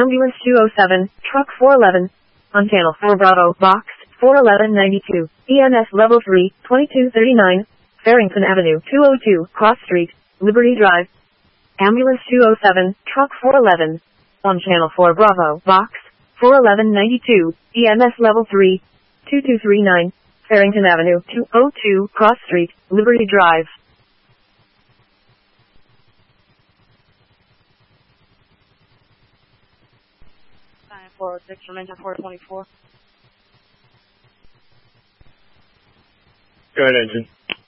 Ambulance 207, Truck 411. On Channel 4 Bravo, Box 41192. EMS Level 3, 2239. Farrington Avenue, 202, Cross Street, Liberty Drive. Ambulance 207, Truck 411. On Channel 4 Bravo, Box 41192. EMS Level 3, 2239. Farrington Avenue, 202, Cross Street, Liberty Drive. 406 from engine 424. Go ahead, engine.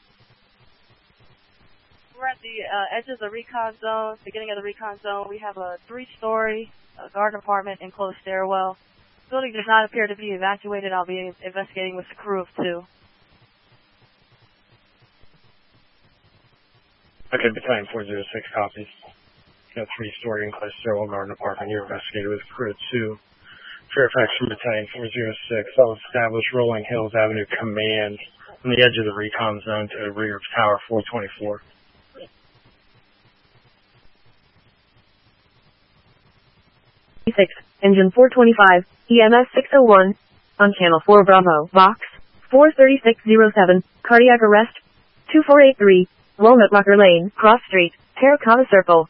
We're at the edge of the recon zone, beginning of the recon zone. We have a 3-story garden apartment, enclosed stairwell. The building does not appear to be evacuated. I'll be investigating with the crew of 2. Okay, Battalion 406 copies. Got 3-story enclosed stairwell garden apartment. You're investigated with crew of 2. Fairfax from Battalion 406. I'll establish Rolling Hills Avenue Command on the edge of the recon zone to the rear of Tower 424. Engine 425, EMS 601. On Channel 4 Bravo, Box 43607. Cardiac arrest 2483. Walnut Locker Lane, Cross Street, Terracotta Circle.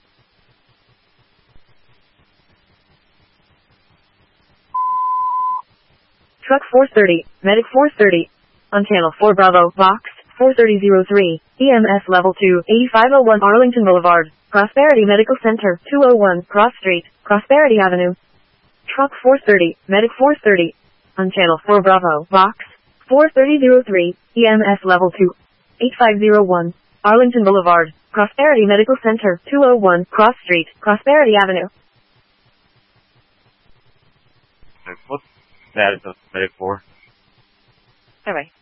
Truck 430, Medic 430. On Channel 4 Bravo, Box 43003. EMS Level 2, 8501 Arlington Boulevard, Prosperity Medical Center, 201 Cross Street, Prosperity Avenue. Truck 430, Medic 430. On Channel 4 Bravo, Box 43003. EMS Level 2, 8501 Arlington Boulevard, Prosperity Medical Center, 201 Cross Street, Prosperity Avenue. What's that? Medic 4? All right.